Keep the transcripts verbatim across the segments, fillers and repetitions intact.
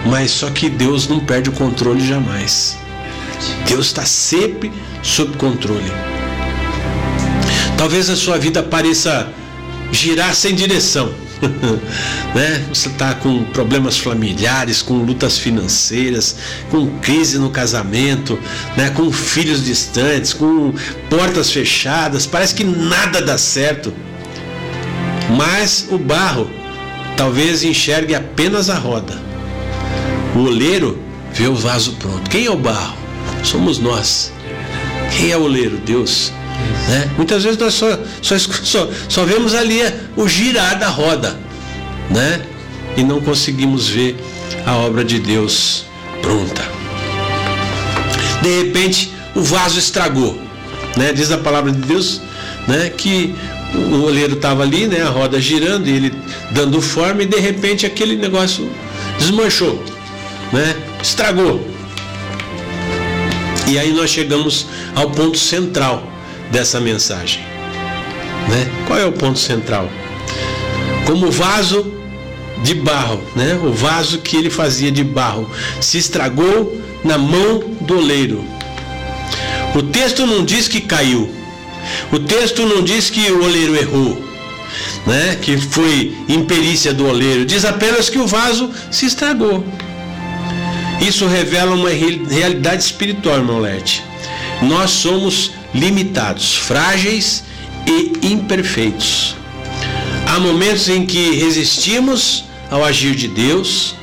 Mas só que Deus não perde o controle jamais. Deus está sempre sob controle. Talvez a sua vida pareça girar sem direção, né? Você está com problemas familiares, com lutas financeiras, com crise no casamento, né? Com filhos distantes, com portas fechadas, parece que nada dá certo. Mas o barro talvez enxergue apenas a roda. O oleiro vê o vaso pronto. Quem é o barro? Somos nós. Quem é o oleiro? Deus. Né? Muitas vezes nós só, só, só, só vemos ali o girar da roda, né? E não conseguimos ver a obra de Deus pronta. De repente o vaso estragou, né? Diz a palavra de Deus, né, que o oleiro estava ali, né, a roda girando e ele dando forma, e de repente aquele negócio desmanchou, né? Estragou. E aí nós chegamos ao ponto central dessa mensagem, né? Qual é o ponto central? Como o vaso de barro, né? O vaso que ele fazia de barro se estragou na mão do oleiro. O texto não diz que caiu. O texto não diz que o oleiro errou, né? Que foi imperícia do oleiro. Diz apenas que o vaso se estragou. Isso revela uma realidade espiritual, irmão Lete. Nós somos limitados, frágeis e imperfeitos. Há momentos em que resistimos ao agir de Deus.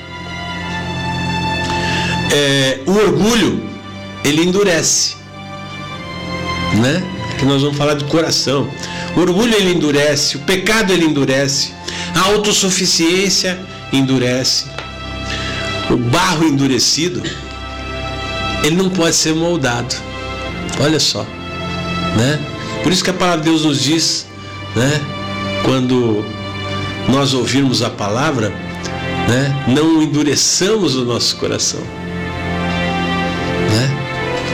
É, o orgulho, ele endurece, né? Que nós vamos falar de coração. O orgulho, ele endurece. O pecado, ele endurece. A autossuficiência endurece. O barro endurecido, ele não pode ser moldado. Olha só, né? Por isso que a palavra de Deus nos diz, né, quando nós ouvirmos a palavra, né, não endureçamos o nosso coração, né?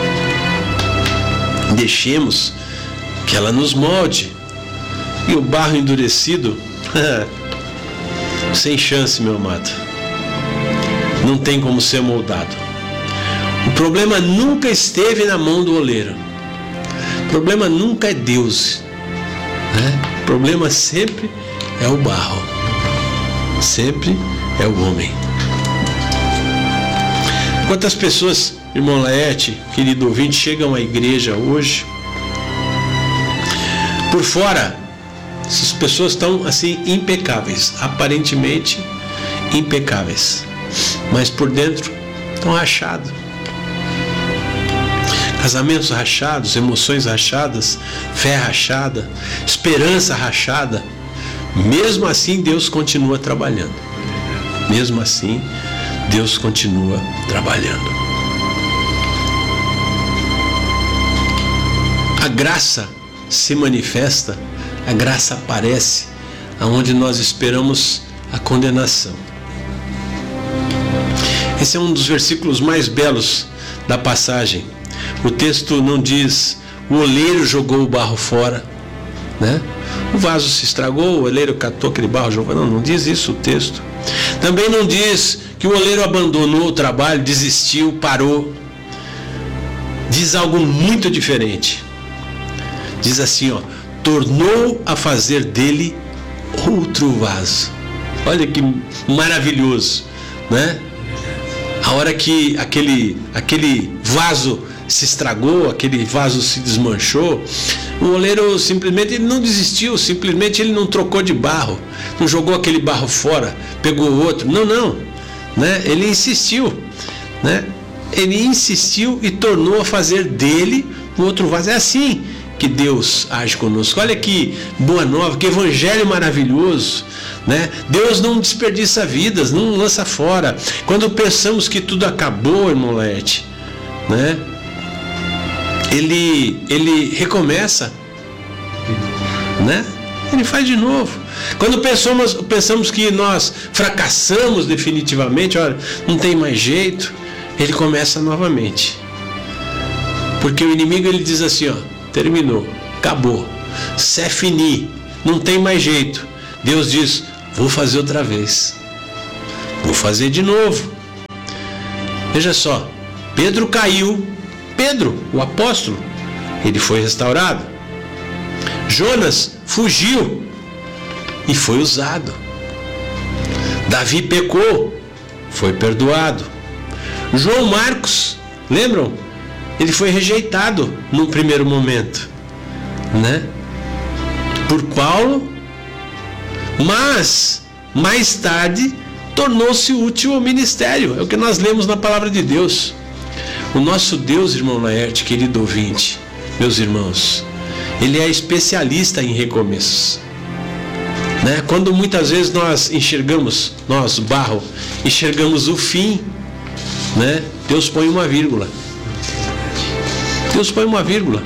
Deixemos que ela nos molde. E o barro endurecido, sem chance, meu amado. Não tem como ser moldado. O problema nunca esteve na mão do oleiro. O problema nunca é Deus, né? O problema sempre é o barro. Sempre é o homem. Quantas pessoas, irmão Laerte, querido ouvinte, chegam à igreja hoje? Por fora, essas pessoas estão assim impecáveis, aparentemente impecáveis, mas por dentro estão rachados. Casamentos rachados, emoções rachadas, fé rachada, esperança rachada. Mesmo assim, Deus continua trabalhando. Mesmo assim, Deus continua trabalhando. A graça se manifesta, a graça aparece aonde nós esperamos a condenação. Esse é um dos versículos mais belos da passagem. O texto não diz o oleiro jogou o barro fora, né? O vaso se estragou, o oleiro catou aquele barro, jogou. Não, não diz isso o texto. Também não diz que o oleiro abandonou o trabalho, desistiu, parou. Diz algo muito diferente. Diz assim, ó, tornou a fazer dele outro vaso. Olha que maravilhoso, né? A hora que aquele, aquele vaso se estragou, aquele vaso se desmanchou, o oleiro simplesmente ele não desistiu, simplesmente ele não trocou de barro, não jogou aquele barro fora, pegou outro, não, não, né? Ele insistiu, né? Ele insistiu e tornou a fazer dele um outro vaso. É assim que Deus age conosco. Olha que boa nova, que evangelho maravilhoso, né? Deus não desperdiça vidas, não lança fora. Quando pensamos que tudo acabou, irmão Laerte, né? Ele, ele recomeça, né? Ele faz de novo. Quando pensamos, pensamos que nós fracassamos definitivamente, olha, não tem mais jeito, ele começa novamente. Porque o inimigo ele diz assim, ó, terminou, acabou, c'est fini, não tem mais jeito. Deus diz, vou fazer outra vez, vou fazer de novo, Veja só, Pedro caiu, Pedro, o apóstolo, ele foi restaurado. Jonas fugiu e foi usado. Davi pecou, foi perdoado. João Marcos, lembram? Ele foi rejeitado no primeiro momento, né? Por Paulo, mas mais tarde tornou-se útil ao ministério. É o que nós lemos na palavra de Deus. O nosso Deus, irmão Laerte, querido ouvinte, meus irmãos, Ele é especialista em recomeços, né? Quando muitas vezes nós enxergamos, nós, barro, enxergamos o fim, né? Deus põe uma vírgula. Deus põe uma vírgula.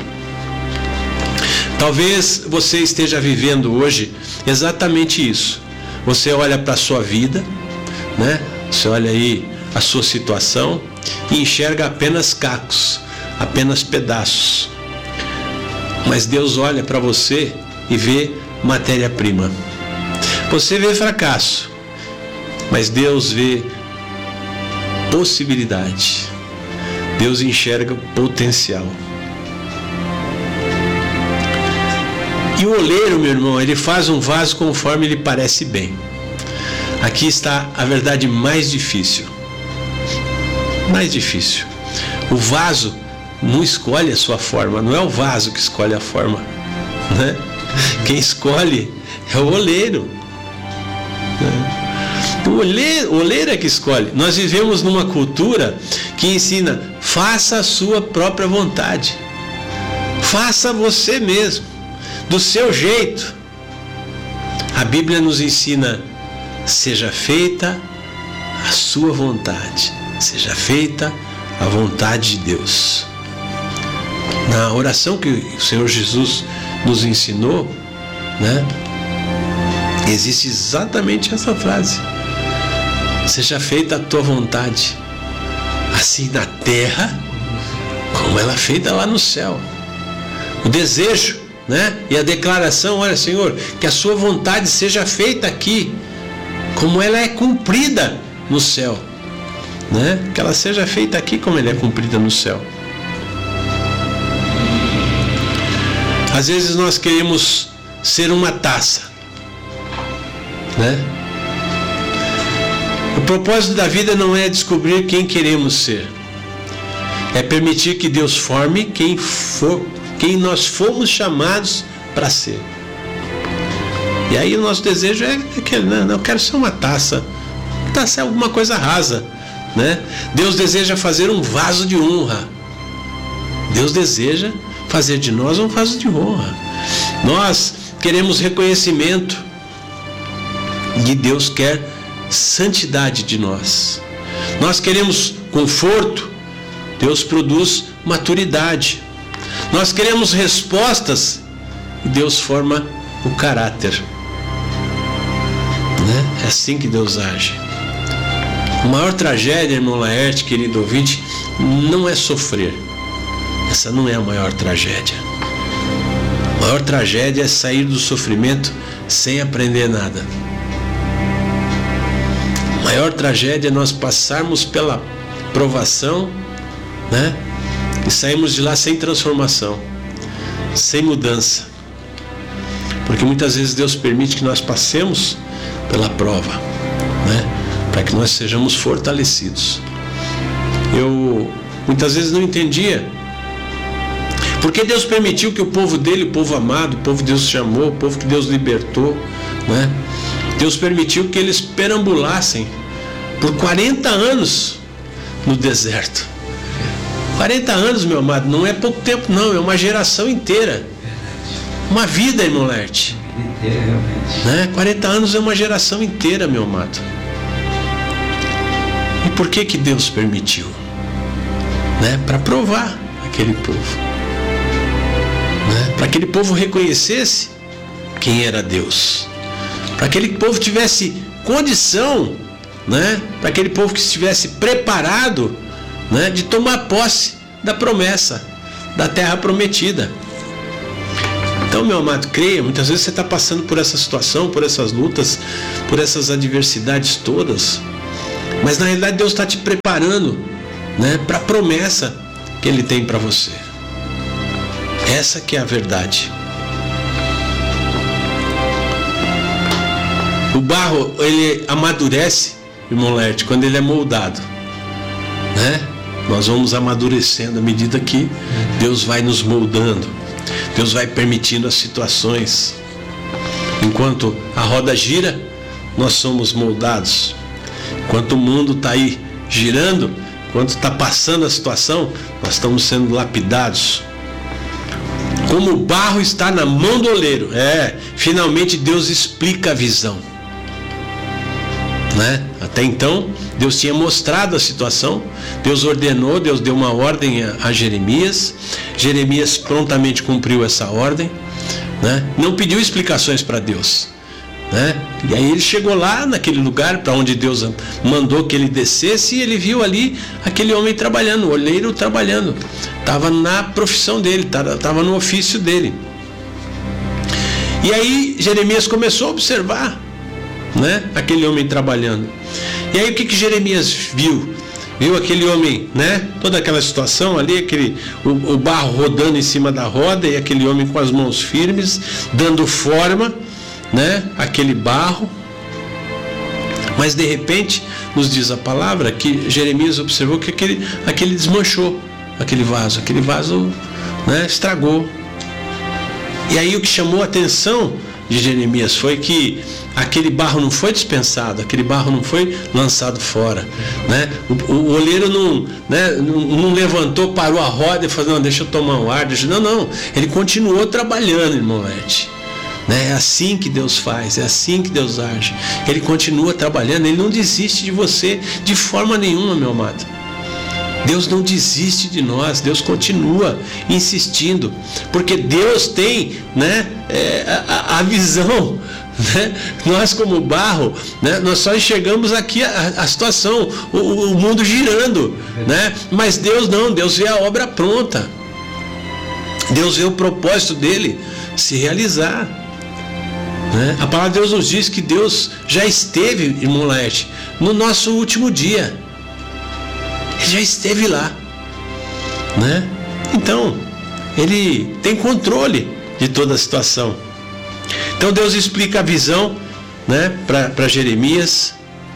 Talvez você esteja vivendo hoje exatamente isso. Você olha para a sua vida, né? Você olha aí a sua situação e enxerga apenas cacos, apenas pedaços. Mas Deus olha para você e vê matéria-prima. Você vê fracasso, mas Deus vê possibilidade. Deus enxerga potencial. E o oleiro, meu irmão, ele faz um vaso conforme lhe parece bem. Aqui está a verdade mais difícil. Mais difícil. O vaso não escolhe a sua forma, não é o vaso que escolhe a forma, né? Quem escolhe é o oleiro. Né? O oleiro, o oleiro é que escolhe. Nós vivemos numa cultura que ensina: faça a sua própria vontade. Faça você mesmo, do seu jeito. A Bíblia nos ensina: seja feita a sua vontade, seja feita a vontade de Deus. Na oração que o Senhor Jesus nos ensinou, né, existe exatamente essa frase: seja feita a tua vontade, assim na terra como ela é feita lá no céu. O desejo, né, e a declaração: olha, Senhor, que a sua vontade seja feita aqui como ela é cumprida no céu, né? Que ela seja feita aqui como ela é cumprida no céu. Às vezes nós queremos ser uma taça, né? O propósito da vida não é descobrir quem queremos ser, é permitir que Deus forme quem for, quem nós fomos chamados para ser. E aí o nosso desejo é aquele, né? Eu quero ser uma taça. Taça é alguma coisa rasa, né? Deus deseja fazer um vaso de honra. Deus deseja fazer de nós um vaso de honra. Nós queremos reconhecimento e Deus quer santidade de nós. Nós queremos conforto, Deus produz maturidade. Nós queremos respostas e Deus forma o caráter, né? É assim que Deus age. A maior tragédia, irmão Laerte, querido ouvinte, não é sofrer. Essa não é a maior tragédia. A maior tragédia é sair do sofrimento sem aprender nada. A maior tragédia é nós passarmos pela provação, né, e sairmos de lá sem transformação, sem mudança. Porque muitas vezes Deus permite que nós passemos pela prova, né, para que nós sejamos fortalecidos. Eu muitas vezes não entendia porque Deus permitiu que o povo dele, o povo amado, o povo que Deus chamou, o povo que Deus libertou, né, Deus permitiu que eles perambulassem por quarenta anos no deserto. quarenta anos, meu amado, não é pouco tempo não, é uma geração inteira. Uma vida, irmão Laerte. Né? quarenta anos é uma geração inteira, meu amado. E por que que Deus permitiu? Né? Para provar aquele povo. Né? Para que aquele povo reconhecesse quem era Deus. Para que aquele povo tivesse condição, né? Para aquele povo que estivesse preparado, né, de tomar posse da promessa, da terra prometida. Então, meu amado, creia, muitas vezes você está passando por essa situação, por essas lutas, por essas adversidades todas, mas na realidade Deus está te preparando né, para a promessa que Ele tem para você. Essa que é a verdade. O barro, ele amadurece, irmão Lerte, quando ele é moldado, né? Nós vamos amadurecendo à medida que Deus vai nos moldando. Deus vai permitindo as situações. Enquanto a roda gira, nós somos moldados. Enquanto o mundo está aí girando, enquanto está passando a situação, nós estamos sendo lapidados. Como o barro está na mão do oleiro. É, finalmente Deus explica a visão, né? Até então, Deus tinha mostrado a situação, Deus ordenou, Deus deu uma ordem a, a Jeremias. Jeremias prontamente cumpriu essa ordem, né? Não pediu explicações para Deus, né? E aí ele chegou lá naquele lugar para onde Deus mandou que ele descesse, e ele viu ali aquele homem trabalhando, o oleiro trabalhando, estava na profissão dele, estava no ofício dele. E aí Jeremias começou a observar, né, aquele homem trabalhando. E aí o que que Jeremias viu? Viu aquele homem, né, toda aquela situação ali, aquele, o, o barro rodando em cima da roda, e aquele homem com as mãos firmes, dando forma, né, aquele barro. Mas de repente, nos diz a palavra que Jeremias observou que aquele, aquele desmanchou, aquele vaso, aquele vaso, né, estragou. E aí o que chamou a atenção de Jeremias foi que aquele barro não foi dispensado, aquele barro não foi lançado fora, né? O, o oleiro não, né, não, não levantou, parou a roda e falou, não, deixa eu tomar um ar, deixa... não, não, ele continuou trabalhando, irmão Lete, né? É assim que Deus faz, é assim que Deus age. Ele continua trabalhando, Ele não desiste de você de forma nenhuma, meu amado. Deus não desiste de nós, Deus continua insistindo, porque Deus tem, né, é, a, a visão, né? Nós como barro, né, nós só enxergamos aqui a, a situação, o, o mundo girando, né? Mas Deus não, Deus vê a obra pronta, Deus vê o propósito dele se realizar, né? A palavra de Deus nos diz que Deus já esteve, irmão Laerte, no nosso último dia. Ele já esteve lá, né? Então, Ele tem controle de toda a situação. Então Deus explica a visão, né, para Jeremias,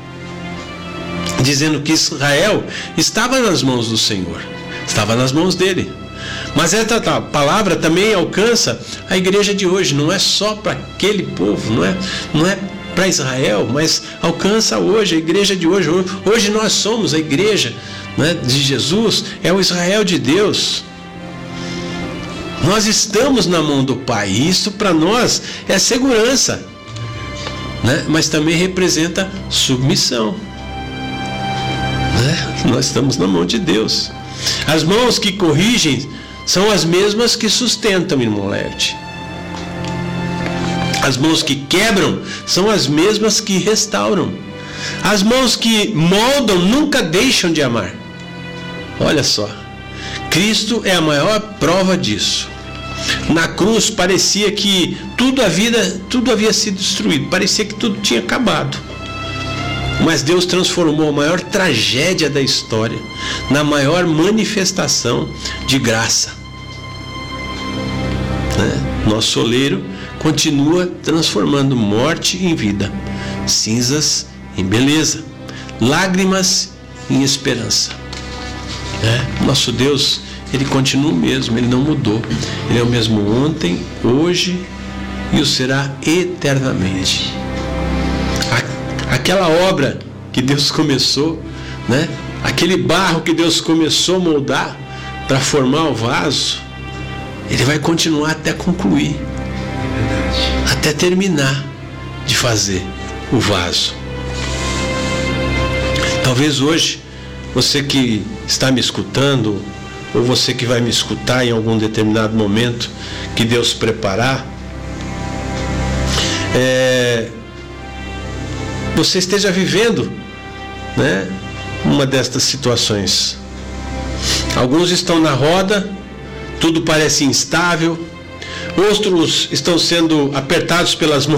dizendo que Israel estava nas mãos do Senhor, estava nas mãos dele. Mas essa palavra também alcança a igreja de hoje, não é só para aquele povo, não é, não é para Israel, mas alcança hoje, a igreja de hoje. Hoje nós somos a igreja, né, de Jesus, é o Israel de Deus. Nós estamos na mão do Pai, e isso para nós é segurança, né? Mas também representa submissão, né? Nós estamos na mão de Deus. As mãos que corrigem são as mesmas que sustentam, irmão Lerte. As mãos que quebram são as mesmas que restauram. As mãos que moldam nunca deixam de amar. Olha só, Cristo é a maior prova disso. Na cruz parecia que tudo a vida, tudo havia sido destruído, parecia que tudo tinha acabado. Mas Deus transformou a maior tragédia da história na maior manifestação de graça, né? Nosso oleiro continua transformando morte em vida, cinzas em beleza, lágrimas em esperança, né? Nosso Deus, Ele continua o mesmo, Ele não mudou. Ele é o mesmo ontem, hoje e o será eternamente. Aquela obra que Deus começou, né? Aquele barro que Deus começou a moldar para formar o vaso, Ele vai continuar até concluir, até terminar de fazer o vaso. Talvez hoje, você que está me escutando, ou você que vai me escutar em algum determinado momento que Deus preparar, é, você esteja vivendo, né, uma destas situações. Alguns estão na roda, tudo parece instável, outros estão sendo apertados pelas mãos